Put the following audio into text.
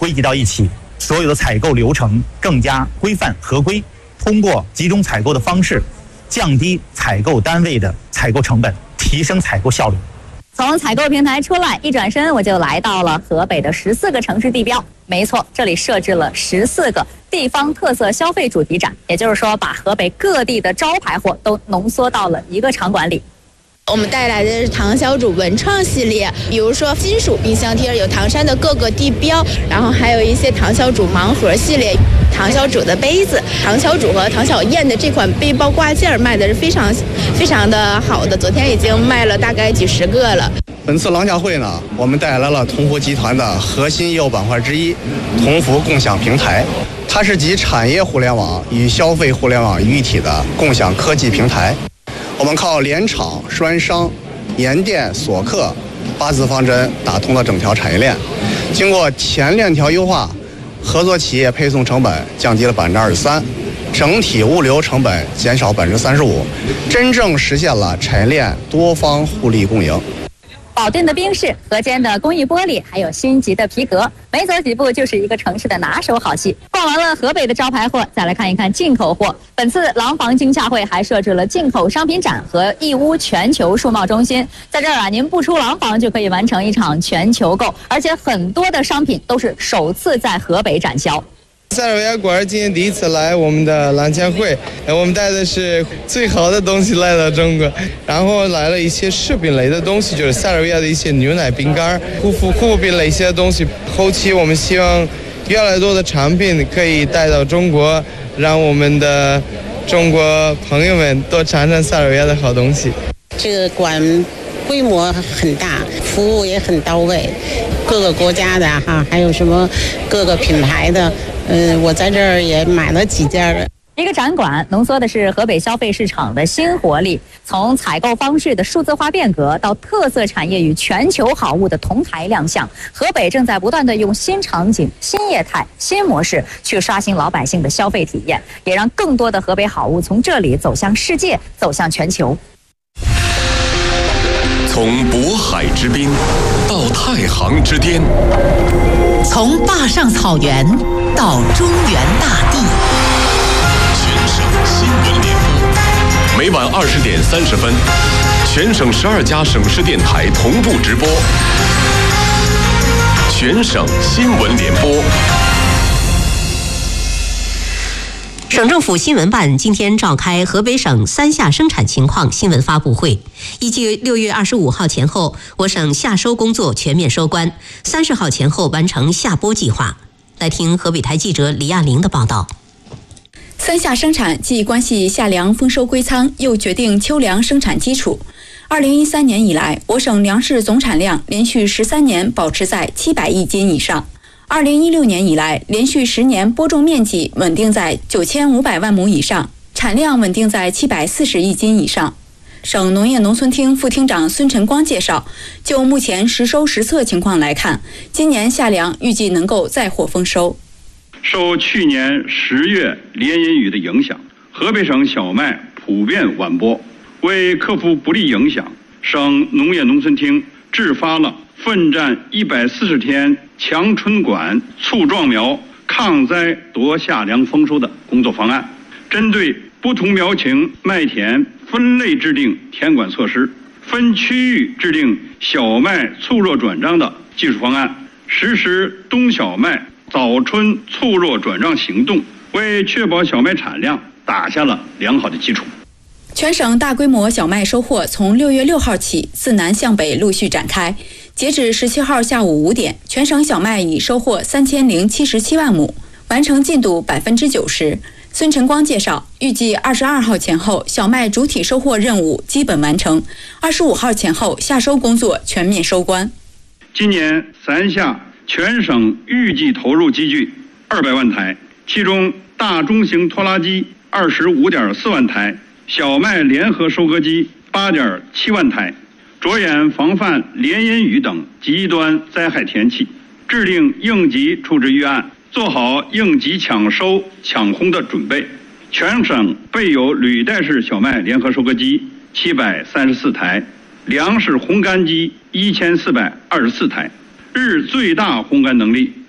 归集到一起，所有的采购流程更加规范合规，通过集中采购的方式，降低采购单位的采购成本，提升采购效率。 从采购平台出来，一转身我就来到了河北的14个城市地标。没错，这里设置了14个地方特色消费主题展，也就是说，把河北各地的招牌货都浓缩到了一个场馆里。 我们带来的是唐小主文创系列，比如说金属冰箱贴，有唐山的各个地标，然后还有一些唐小主盲盒系列，唐小主的杯子，唐小主和唐小燕的这款背包挂件卖的是非常的好的，昨天已经卖了大概几十个了。 本次廊下会呢，我们带来了同福集团的核心业务板块之一——同福共享平台。它是集产业互联网与消费互联网于一体的共享科技平台。我们靠联厂、专商、联电、索克8字方针打通了整条产业链，经过前链条优化，合作企业配送成本降低了23%，整体物流成本减少35%，真正实现了产业链多方互利共赢。 保定的冰室、河间的工艺玻璃，还有新集的皮革，没走几步就是一个城市的拿手好戏。逛完了河北的招牌货，再来看一看进口货。本次廊坊经洽会还设置了进口商品展和义乌全球数贸中心，在这儿啊，您不出廊坊就可以完成一场全球购，而且很多的商品都是首次在河北展销。 塞尔维亚果然今天第一次来我们的廊前会，我们带的是最好的东西来到中国，然后来了一些食品类的东西，就是塞尔维亚的一些牛奶饼干、护肤品类一些东西。后期我们希望越来越多的产品可以带到中国，让我们的中国朋友们多尝尝塞尔维亚的好东西。 这个馆规模很大，服务也很到位，各个国家的还有什么各个品牌的。我在这儿也买了几件的。 一个展馆浓缩的是河北消费市场的新活力，从采购方式的数字化变革到特色产业与全球好物的同台亮相，河北正在不断地用新场景、新业态、新模式去刷新老百姓的消费体验，也让更多的河北好物从这里走向世界，走向全球。 从渤海之滨到太行之巅， 从坝上草原到中原大地， 全省新闻联播，每晚20点30分，全省12家省市电台同步直播，全省新闻联播。 省政府新闻办今天召开河北省3夏生产情况新闻发布会，预计6月25号前后，我省夏收工作全面收官，30号前后完成夏播计划。来听河北台记者李亚玲的报道。 3夏生产既关系夏粮丰收归仓，又决定秋粮生产基础。2013年以来，我省粮食总产量连续13年保持在700亿斤以上。2016年以来，连续10年播种面积稳定在9500万亩以上，产量稳定在740亿斤以上。省农业农村厅副厅长孙晨光介绍，就目前实收实测情况来看，今年夏粮预计能够再获丰收。 受去年10月连阴雨的影响，河北省小麦普遍晚播。为克服不利影响，省农业农村厅制发了奋战140天强春管促壮苗抗灾夺夏粮丰收的工作方案，针对不同苗情麦田分类制定田管措施，分区域制定小麦促弱转账的技术方案，实施冬小麦早春促弱转账行动，为确保小麦产量打下了良好的基础。 全省大规模小麦收获从6月6号起自南向北陆续展开，截止17号下午5点，全省小麦已收获3077万亩，完成进度90%。孙晨光介绍，预计22号前后小麦主体收获任务基本完成，25号前后夏收工作全面收官。 今年3夏全省预计投入机具200万台，其中大中型拖拉机25.4万台，小麦联合收割机8.7万台，着眼防范连阴雨等极端灾害天气，制定应急处置预案，做好应急抢收抢烘的准备。全省备有履带式小麦联合收割机734台，粮食烘干机1424台，日最大烘干能力